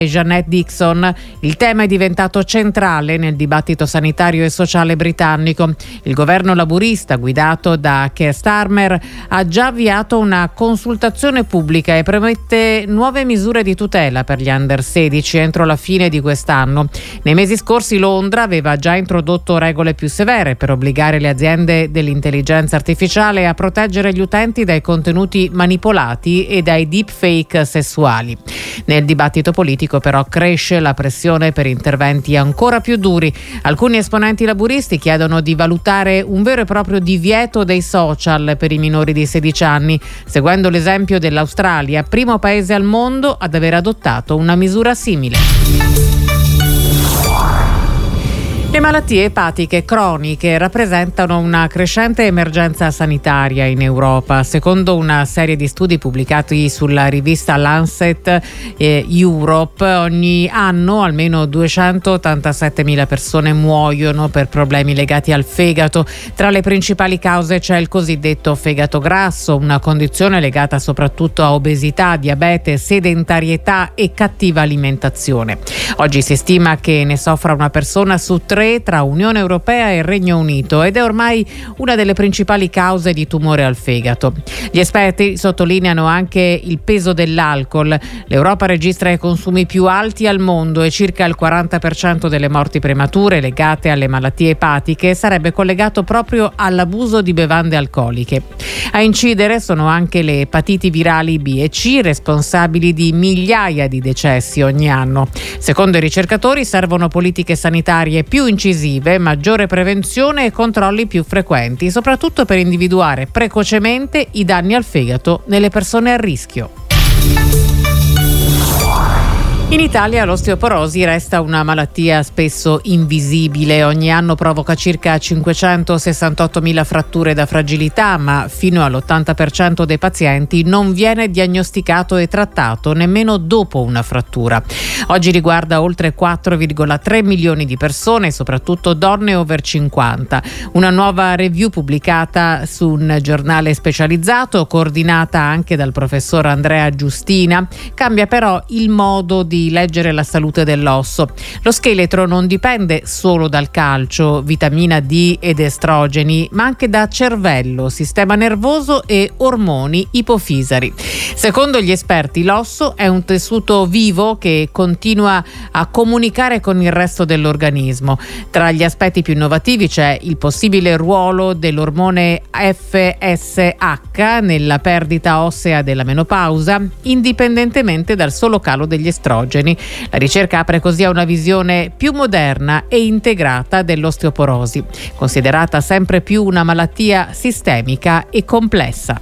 Jeanette Dixon. Il tema è diventato centrale nel dibattito sanitario e sociale britannico. Il governo laburista, guidato da Keir Starmer, ha già avviato una consultazione pubblica e promette nuove misure di tutela per gli under 16 entro la fine di quest'anno. Nei mesi scorsi Londra aveva già introdotto regole più severe per obbligare le aziende dell'intelligenza artificiale a proteggere gli utenti dai contenuti manipolati e dai deepfake sessuali. Nel dibattito politico però cresce la pressione per interventi ancora più duri. Alcuni esponenti laburisti chiedono di valutare un vero e proprio divieto dei social per i minori di 16 anni, seguendo l'esempio dell'Australia, primo paese al mondo ad aver adottato una misura simile. Le malattie epatiche croniche rappresentano una crescente emergenza sanitaria in Europa. Secondo una serie di studi pubblicati sulla rivista Lancet Europe, ogni anno almeno 287.000 persone muoiono per problemi legati al fegato. Tra le principali cause c'è il cosiddetto fegato grasso, una condizione legata soprattutto a obesità, diabete, sedentarietà e cattiva alimentazione. Oggi si stima che ne soffra una persona su 3 tra Unione Europea e Regno Unito ed è ormai una delle principali cause di tumore al fegato. Gli esperti sottolineano anche il peso dell'alcol. L'Europa registra i consumi più alti al mondo e circa il 40% delle morti premature legate alle malattie epatiche sarebbe collegato proprio all'abuso di bevande alcoliche. A incidere sono anche le epatiti virali B e C, responsabili di migliaia di decessi ogni anno. Secondo i ricercatori servono politiche sanitarie più incisive, maggiore prevenzione e controlli più frequenti, soprattutto per individuare precocemente i danni al fegato nelle persone a rischio. In Italia l'osteoporosi resta una malattia spesso invisibile. Ogni anno provoca circa 568.000 fratture da fragilità, ma fino all'80% dei pazienti non viene diagnosticato e trattato nemmeno dopo una frattura. Oggi riguarda oltre 4,3 milioni di persone, soprattutto donne over 50. Una nuova review pubblicata su un giornale specializzato, coordinata anche dal professor Andrea Giustina, cambia però il modo di leggere la salute dell'osso. Lo scheletro non dipende solo dal calcio, vitamina D ed estrogeni, ma anche da cervello, sistema nervoso e ormoni ipofisari. Secondo gli esperti, l'osso è un tessuto vivo che continua a comunicare con il resto dell'organismo. Tra gli aspetti più innovativi c'è il possibile ruolo dell'ormone FSH nella perdita ossea della menopausa, indipendentemente dal solo calo degli estrogeni. La ricerca apre così a una visione più moderna e integrata dell'osteoporosi, considerata sempre più una malattia sistemica e complessa.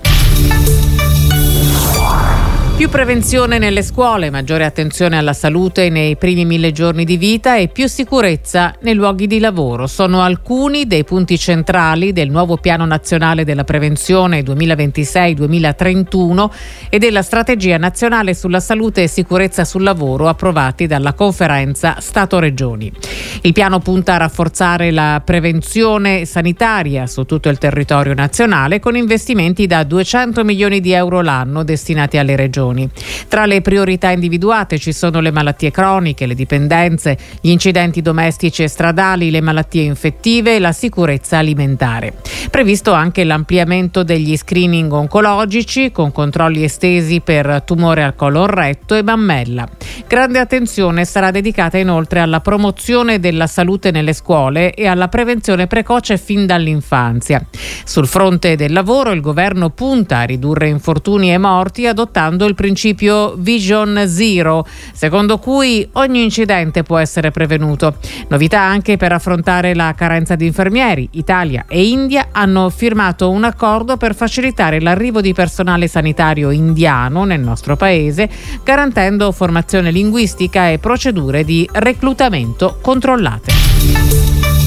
Più prevenzione nelle scuole, maggiore attenzione alla salute nei primi 1000 giorni di vita e più sicurezza nei luoghi di lavoro sono alcuni dei punti centrali del nuovo Piano Nazionale della Prevenzione 2026-2031 e della Strategia Nazionale sulla Salute e Sicurezza sul Lavoro approvati dalla Conferenza Stato-Regioni. Il piano punta a rafforzare la prevenzione sanitaria su tutto il territorio nazionale con investimenti da 200 milioni di euro l'anno destinati alle regioni. Tra le priorità individuate ci sono le malattie croniche, le dipendenze, gli incidenti domestici e stradali, le malattie infettive e la sicurezza alimentare. Previsto anche l'ampliamento degli screening oncologici con controlli estesi per tumore al colon retto e mammella. Grande attenzione sarà dedicata inoltre alla promozione della salute nelle scuole e alla prevenzione precoce fin dall'infanzia. Sul fronte del lavoro il governo punta a ridurre infortuni e morti adottando il principio Vision Zero, secondo cui ogni incidente può essere prevenuto. Novità anche per affrontare la carenza di infermieri. Italia e India hanno firmato un accordo per facilitare l'arrivo di personale sanitario indiano nel nostro paese, garantendo formazione linguistica e procedure di reclutamento controllate.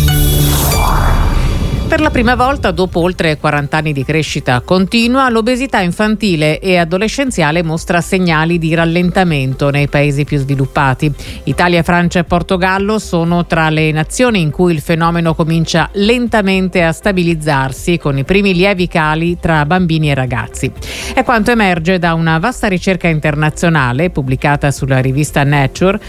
Per la prima volta dopo oltre 40 anni di crescita continua, l'obesità infantile e adolescenziale mostra segnali di rallentamento nei paesi più sviluppati. Italia, Francia e Portogallo sono tra le nazioni in cui il fenomeno comincia lentamente a stabilizzarsi, con i primi lievi cali tra bambini e ragazzi. È quanto emerge da una vasta ricerca internazionale pubblicata sulla rivista Nature,